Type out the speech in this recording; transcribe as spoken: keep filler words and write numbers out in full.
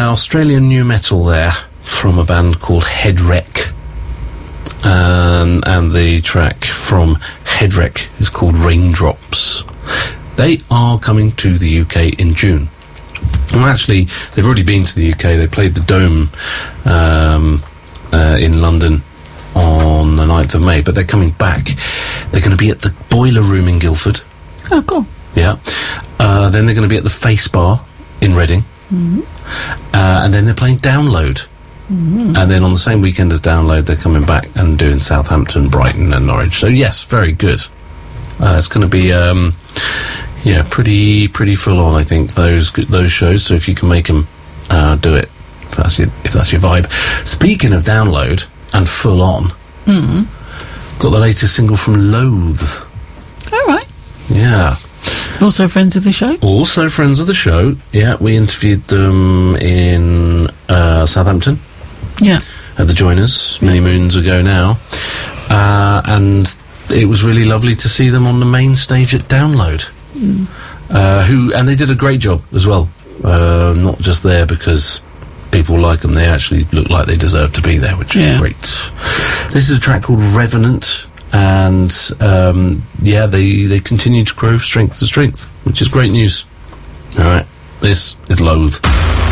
Uh, Australian new metal there from a band called Headwreck. Um, and the track from Headwreck is called Raindrops. They are coming to the U K in June. Well, actually, they've already been to the U K. They played the Dome um, uh, in London on the ninth of May, but they're coming back. They're going to be at the Boiler Room in Guildford. Oh, cool. Yeah. Uh, then they're going to be at the Face Bar in Reading. Mm-hmm. Uh, and then they're playing Download. Mm-hmm. And then on the same weekend as Download, they're coming back and doing Southampton, Brighton and Norwich. So, yes, very good. Uh, it's going to be... Um, Yeah, pretty pretty full on. I think those those shows. So if you can make them, uh, do it. If that's your if that's your vibe. Speaking of Download and full on, mm. got the latest single from Loathe. All right. Yeah. Also friends of the show. Also friends of the show. Yeah, we interviewed them in uh, Southampton. Yeah. At the Joiners many moons ago now, uh, and it was really lovely to see them on the main stage at Download. Mm. Uh, who and they did a great job as well. Uh, not just there because people like them; they actually look like they deserve to be there, which is yeah. great. This is a track called Revenant, and um, yeah, they they continue to grow strength to strength, which is great news. All right, this is Loathe.